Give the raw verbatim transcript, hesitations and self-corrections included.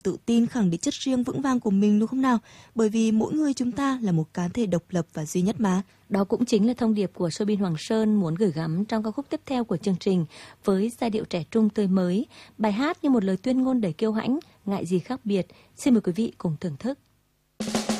tự tin khẳng định chất riêng vững vàng của mình đúng không nào? Bởi vì mỗi người chúng ta là một cá thể độc lập và duy nhất mà. Đó cũng chính là thông điệp của Soobin Hoàng Sơn muốn gửi gắm trong ca khúc tiếp theo của chương trình với giai điệu trẻ trung tươi mới. Bài hát như một lời tuyên ngôn đầy kiêu hãnh, ngại gì khác biệt. Xin mời quý vị cùng thưởng thức.